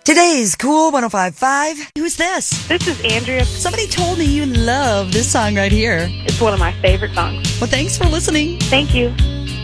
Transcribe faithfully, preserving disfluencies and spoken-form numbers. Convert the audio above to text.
Today's Cool one oh five point five. Who's this? This is Andrea. Somebody told me you love this song right here. It's one of my favorite songs. Well, thanks for listening. Thank you.